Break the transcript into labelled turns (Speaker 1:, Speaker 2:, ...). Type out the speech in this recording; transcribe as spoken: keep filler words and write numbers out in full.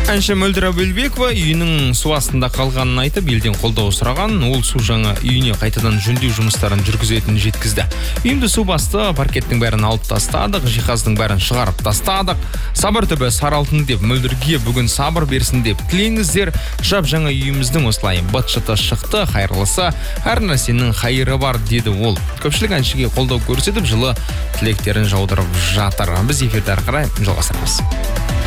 Speaker 1: Әнші Мөлдір Әуелбекова үйінің су астында қалғанын айтып, елден қолдау сұраған. Ол су жаңа үйіне қайтадан жөндеу жұмыстарын жүргізетінін жеткізді. Үйімді су басты, паркеттің бәрін алып тастадық, жиһаздың бәрін шығарып тастадық. Сабыр түбі сары алтын деп, Мөлдірге бүгін сабыр берсін деп тілеңіздер. Жап жаңа үйіміздің осылай быт-шыты шықты, қайырлысы, әр нәрсенің қайыры бар, деді ол. Көпшілік әншіге қолдау көрсетіп, жылы тілектерін жаудырып жатыр. Біз эфирді ары қарай жалғастырамыз.